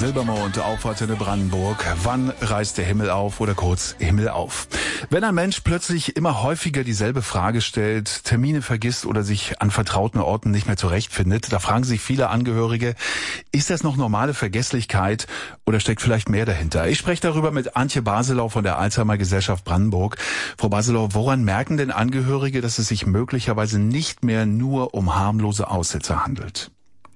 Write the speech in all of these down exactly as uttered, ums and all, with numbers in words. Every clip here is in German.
Silbermond auf Antenne Brandenburg. Wann reißt der Himmel auf oder kurz Himmel auf? Wenn ein Mensch plötzlich immer häufiger dieselbe Frage stellt, Termine vergisst oder sich an vertrauten Orten nicht mehr zurechtfindet, da fragen sich viele Angehörige, ist das noch normale Vergesslichkeit oder steckt vielleicht mehr dahinter? Ich spreche darüber mit Antje Baselau von der Alzheimer-Gesellschaft Brandenburg. Frau Baselau, woran merken denn Angehörige, dass es sich möglicherweise nicht mehr nur um harmlose Aussetzer handelt?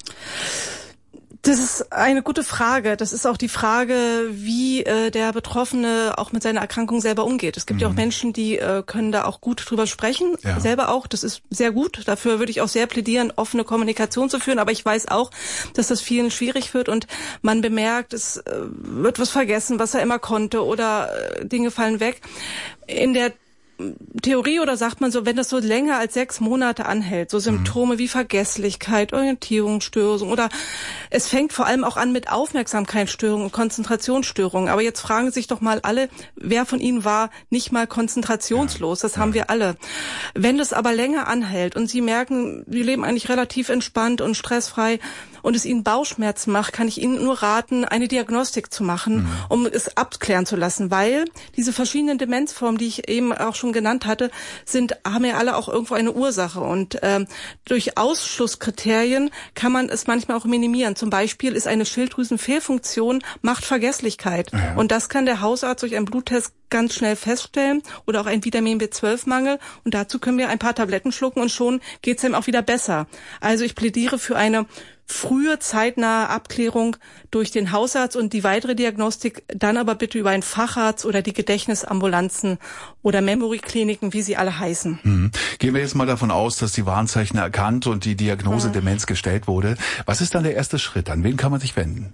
Das ist eine gute Frage. Das ist auch die Frage, wie äh, der Betroffene auch mit seiner Erkrankung selber umgeht. Es gibt mhm. ja auch Menschen, die äh, können da auch gut drüber sprechen, ja. selber auch. Das ist sehr gut. Dafür würde ich auch sehr plädieren, offene Kommunikation zu führen. Aber ich weiß auch, dass das vielen schwierig wird und man bemerkt, es äh, wird was vergessen, was er immer konnte oder äh, Dinge fallen weg. In der Theorie oder sagt man so, wenn das so länger als sechs Monate anhält, so Symptome mhm. wie Vergesslichkeit, Orientierungsstörung oder es fängt vor allem auch an mit Aufmerksamkeitsstörungen und Konzentrationsstörungen. Aber jetzt fragen sich doch mal alle, wer von Ihnen war nicht mal konzentrationslos? Das ja. haben wir alle. Wenn das aber länger anhält und Sie merken, Sie leben eigentlich relativ entspannt und stressfrei und es Ihnen Bauchschmerzen macht, kann ich Ihnen nur raten, eine Diagnostik zu machen, mhm. um es abklären zu lassen, weil diese verschiedenen Demenzformen, die ich eben auch schon genannt hatte, sind, haben ja alle auch irgendwo eine Ursache und ähm, durch Ausschlusskriterien kann man es manchmal auch minimieren. Zum Beispiel ist eine Schilddrüsenfehlfunktion macht Vergesslichkeit ja. und das kann der Hausarzt durch einen Bluttest ganz schnell feststellen oder auch ein Vitamin B zwölf Mangel und dazu können wir ein paar Tabletten schlucken und schon geht's ihm auch wieder besser. Also ich plädiere für eine frühe, zeitnahe Abklärung durch den Hausarzt und die weitere Diagnostik dann aber bitte über einen Facharzt oder die Gedächtnisambulanzen oder Memory-Kliniken, wie sie alle heißen. Mhm. Gehen wir jetzt mal davon aus, dass die Warnzeichen erkannt und die Diagnose mhm. Demenz gestellt wurde. Was ist dann der erste Schritt? An wen kann man sich wenden?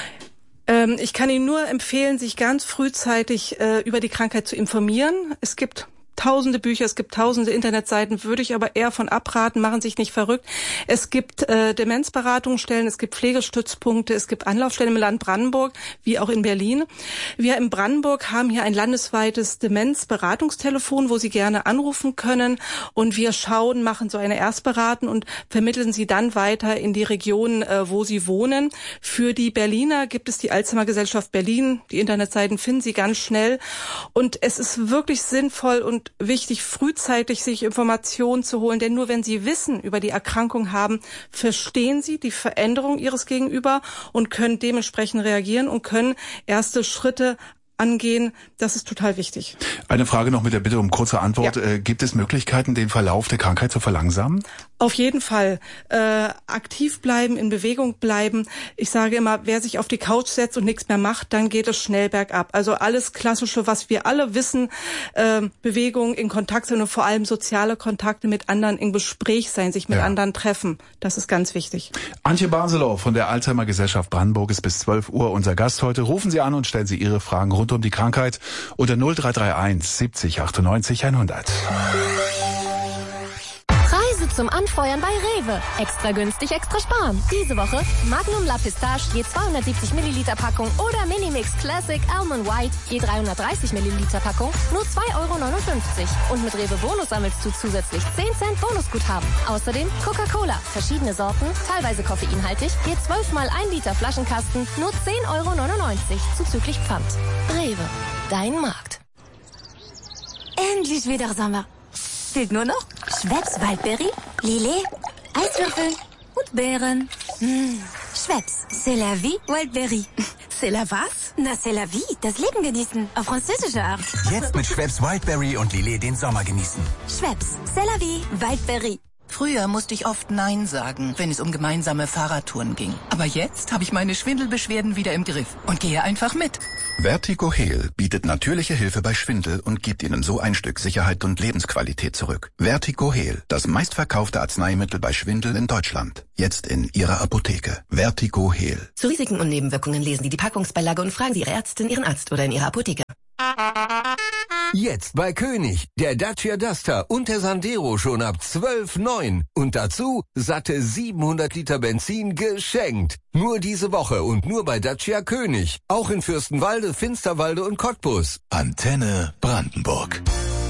Ähm, ich kann Ihnen nur empfehlen, sich ganz frühzeitig äh, über die Krankheit zu informieren. Es gibt tausende Bücher, es gibt tausende Internetseiten, würde ich aber eher von abraten, machen sich nicht verrückt. Es gibt äh, Demenzberatungsstellen, es gibt Pflegestützpunkte, es gibt Anlaufstellen im Land Brandenburg, wie auch in Berlin. Wir in Brandenburg haben hier ein landesweites Demenzberatungstelefon, wo Sie gerne anrufen können und wir schauen, machen so eine Erstberatung und vermitteln Sie dann weiter in die Region, äh, wo Sie wohnen. Für die Berliner gibt es die Alzheimer-Gesellschaft Berlin, die Internetseiten finden Sie ganz schnell und es ist wirklich sinnvoll und wichtig, frühzeitig sich Informationen zu holen, denn nur wenn Sie Wissen über die Erkrankung haben, verstehen Sie die Veränderung Ihres Gegenüber und können dementsprechend reagieren und können erste Schritte angehen. Das ist total wichtig. Eine Frage noch mit der Bitte um kurze Antwort. Ja. Äh, gibt es Möglichkeiten, den Verlauf der Krankheit zu verlangsamen? Auf jeden Fall. Äh, aktiv bleiben, in Bewegung bleiben. Ich sage immer, wer sich auf die Couch setzt und nichts mehr macht, dann geht es schnell bergab. Also alles Klassische, was wir alle wissen, äh, Bewegung, in Kontakt sein und vor allem soziale Kontakte mit anderen, in Gespräch sein, sich mit ja. anderen treffen. Das ist ganz wichtig. Antje Baselau von der Alzheimer-Gesellschaft Brandenburg ist bis zwölf Uhr unser Gast heute. Rufen Sie an und stellen Sie Ihre Fragen rund um die Krankheit unter null drei drei eins siebzig achtundneunzig hundert. Reise zum Anfeuern bei Rewe. Extra günstig, extra sparen. Diese Woche Magnum La Pistache je zweihundertsiebzig Milliliter Packung oder Minimix Classic Almond White je dreihundertdreißig Milliliter Packung nur zwei Euro neunundfünfzig. Und mit Rewe Bonus sammelst du zusätzlich zehn Cent Bonusguthaben. Außerdem Coca-Cola, verschiedene Sorten, teilweise koffeinhaltig, je zwölf mal ein Liter Flaschenkasten nur zehn Euro neunundneunzig zuzüglich Pfand. Rewe, dein Markt. Endlich wieder Sommer. Fehlt nur noch Schweppes Waldbeere, Lillet, Eiswürfel und Beeren. Mmh. Schweppes, c'est la vie, Wildberry. C'est la was? Na, c'est la vie, das Leben genießen, auf französische Art. Jetzt mit Schweppes Wildberry und Lillet den Sommer genießen. Schweppes, c'est la vie, Wildberry. Früher musste ich oft Nein sagen, wenn es um gemeinsame Fahrradtouren ging. Aber jetzt habe ich meine Schwindelbeschwerden wieder im Griff und gehe einfach mit. Vertigo Heal bietet natürliche Hilfe bei Schwindel und gibt Ihnen so ein Stück Sicherheit und Lebensqualität zurück. Vertigo Heal, das meistverkaufte Arzneimittel bei Schwindel in Deutschland. Jetzt in Ihrer Apotheke. Vertigo Heal. Zu Risiken und Nebenwirkungen lesen Sie die Packungsbeilage und fragen Sie Ihre Ärztin, Ihren Arzt oder in Ihrer Apotheke. Jetzt bei König, der Dacia Duster und der Sandero schon ab zwölf Komma neun. Und dazu satte siebenhundert Liter Benzin geschenkt. Nur diese Woche und nur bei Dacia König. Auch in Fürstenwalde, Finsterwalde und Cottbus. Antenne Brandenburg.